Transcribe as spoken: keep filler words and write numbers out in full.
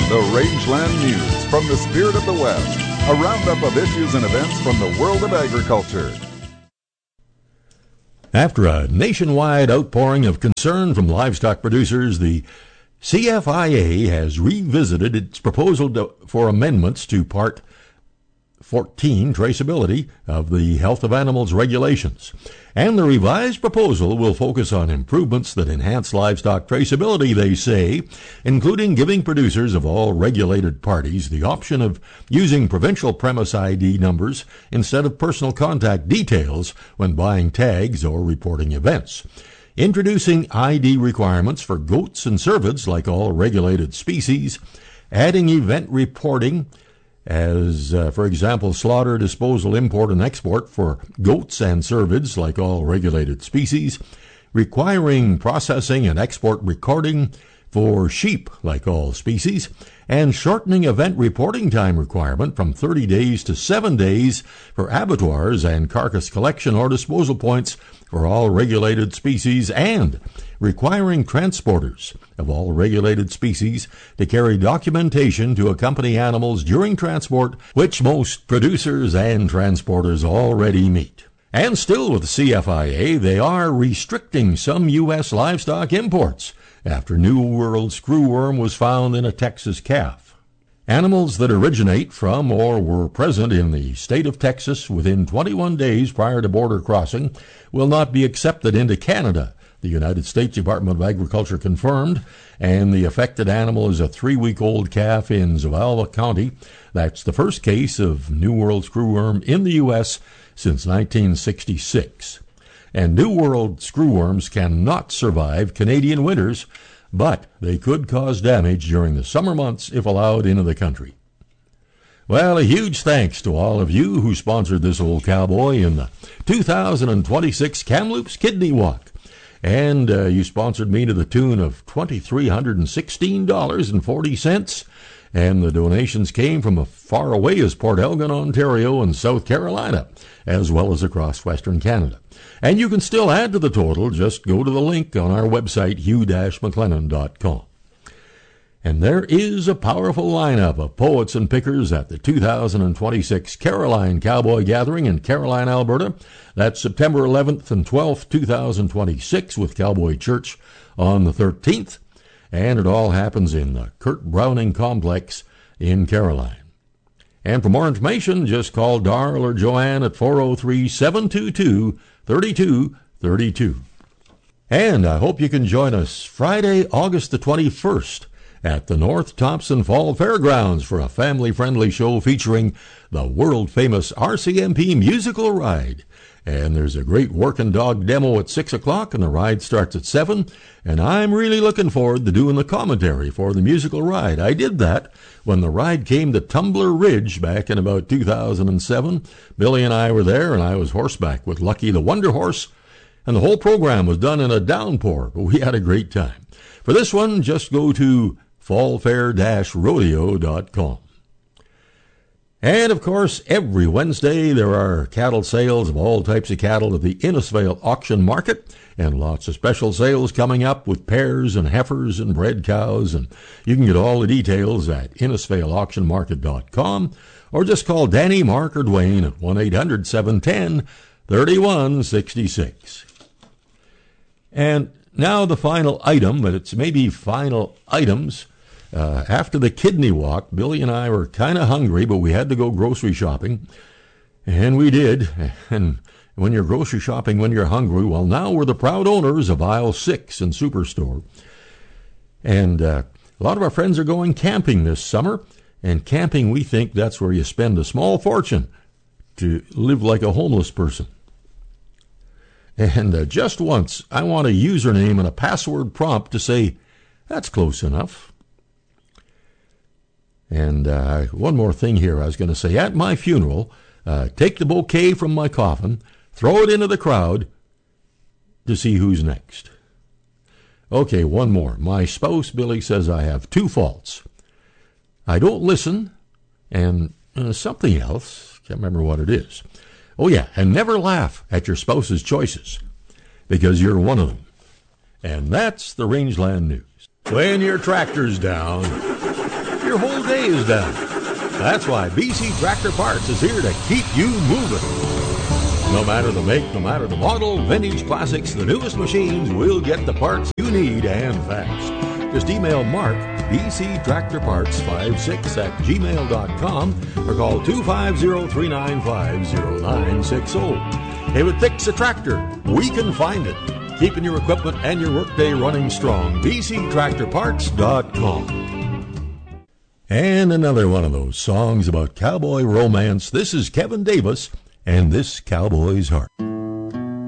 The Rangeland News from the Spirit of the West. A roundup of issues and events from the world of agriculture. After a nationwide outpouring of concern from livestock producers, the C F I A has revisited its proposal to, for amendments to Part fourteen, Traceability, of the Health of Animals regulations. And the revised proposal will focus on improvements that enhance livestock traceability, they say, including giving producers of all regulated parties the option of using provincial premise I D numbers instead of personal contact details when buying tags or reporting events. Introducing I D requirements for goats and cervids like all regulated species, adding event reporting as, uh, for example, slaughter, disposal, import, and export for goats and cervids, like all regulated species, requiring processing and export recording for sheep, like all species, and shortening event reporting time requirement from thirty days to seven days for abattoirs and carcass collection or disposal points for all regulated species, and requiring transporters of all regulated species to carry documentation to accompany animals during transport, which most producers and transporters already meet. And still with the C F I A, they are restricting some U S livestock imports after New World screwworm was found in a Texas calf. Animals that originate from or were present in the state of Texas within twenty-one days prior to border crossing will not be accepted into Canada, the United States Department of Agriculture confirmed, and the affected animal is a three-week-old calf in Zavalva County. That's the first case of New World screwworm in the U S since nineteen sixty-six. And New World screwworms cannot survive Canadian winters, but they could cause damage during the summer months if allowed into the country. Well, a huge thanks to all of you who sponsored this old cowboy in the two thousand twenty-six Kamloops Kidney Walk. And uh, you sponsored me to the tune of two thousand three hundred sixteen dollars and forty cents. And the donations came from as far away as Port Elgin, Ontario, and South Carolina, as well as across Western Canada. And you can still add to the total. Just go to the link on our website, hugh dash mclennan dot com. And there is a powerful lineup of poets and pickers at the two thousand twenty-six Caroline Cowboy Gathering in Caroline, Alberta. That's September eleventh and twelfth, two thousand twenty-six, with Cowboy Church on the thirteenth. And it all happens in the Kurt Browning Complex in Caroline. And for more information, just call Darl or Joanne at four oh three, seven two two, three two three two. And I hope you can join us Friday, August the twenty-first at the North Thompson Fall Fairgrounds for a family-friendly show featuring the world-famous R C M P musical ride. And there's a great working dog demo at six o'clock, and the ride starts at seven. And I'm really looking forward to doing the commentary for the musical ride. I did that when the ride came to Tumbler Ridge back in about two thousand seven. Billy and I were there, and I was horseback with Lucky the Wonder Horse. And the whole program was done in a downpour, but we had a great time. For this one, just go to fall fair dash rodeo dot com. And, of course, every Wednesday there are cattle sales of all types of cattle at the Innisfail Auction Market, and lots of special sales coming up with pairs and heifers and bred cows, and you can get all the details at innisfail auction market dot com, or just call Danny, Mark, or Dwayne at one eight hundred, seven one zero, three one six six. And now the final item, but it's maybe final items. Uh, after the kidney walk, Billy and I were kind of hungry, but we had to go grocery shopping, and we did. And when you're grocery shopping when you're hungry, well, now we're the proud owners of aisle six in Superstore. And uh, a lot of our friends are going camping this summer, and camping, we think that's where you spend a small fortune to live like a homeless person. And uh, just once, I want a username and a password prompt to say, that's close enough. And uh, one more thing here I was going to say. At my funeral, uh, take the bouquet from my coffin, throw it into the crowd to see who's next. Okay, one more. My spouse, Billy, says I have two faults. I don't listen, and uh, something else. Can't remember what it is. Oh, yeah, and never laugh at your spouse's choices, because you're one of them. And that's the Rangeland News. When your tractor's down, half your whole day is down. That's why B C Tractor Parts is here to keep you moving. No matter the make, no matter the model, vintage, classics, the newest machines, we'll get the parts you need and fast. Just email Mark, B C Tractor Parts fifty-six at gmail dot com or call two five zero, three nine five, zero nine six zero. If it fix a tractor, we can find it. Keeping your equipment and your workday running strong. B C Tractor Parts dot com. And another one of those songs about cowboy romance. This is Kevin Davis and This Cowboy's Heart.